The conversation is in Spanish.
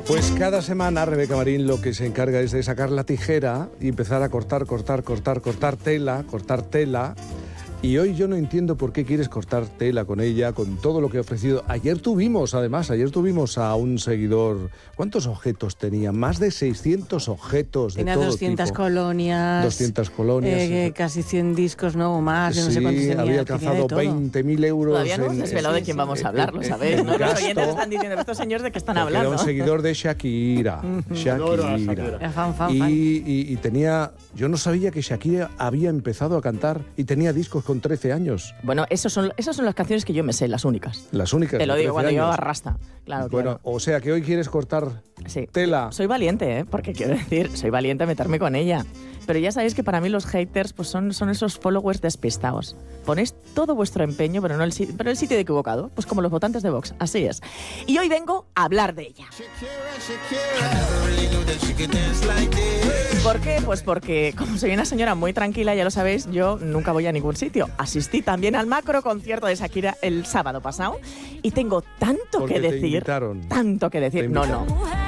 Pues cada semana Rebeca Marín lo que se encarga es de sacar la tijera y empezar a cortar tela. Y hoy yo no entiendo por qué quieres cortar tela con ella, con todo lo que ha ofrecido. Ayer tuvimos a un seguidor. ¿Cuántos objetos tenía? Más de 600 objetos de todo 200 tipo. colonias. 200 colonias. Casi 100 discos, ¿no? O más, yo no sé cuántos tenía. Había alcanzado 20.000 euros. Todavía no hemos desvelado de quién vamos a hablar, ¿lo sabéis? ¿No? Los oyentes están diciendo, estos señores de qué están hablando. Era un seguidor de Shakira. Y tenía... Yo no sabía que Shakira había empezado a cantar y tenía discos con 13 años. Bueno, esas son las canciones que yo me sé, las únicas. Las únicas. Te lo digo, cuando llevaba rasta. Claro, bueno, o sea que hoy quieres cortar tela. Soy valiente, porque quiero decir, soy valiente a meterme con ella. Pero ya sabéis que para mí los haters pues son esos followers despistados. Ponéis todo vuestro empeño, pero el sitio equivocado. Pues como los votantes de Vox, así es. Y hoy vengo a hablar de ella. ¿Por qué? Pues porque, como soy una señora muy tranquila, ya lo sabéis, yo nunca voy a ningún sitio. Asistí también al macro concierto de Shakira el sábado pasado y tengo tanto que decir. Te invitaron. Tanto que decir. No.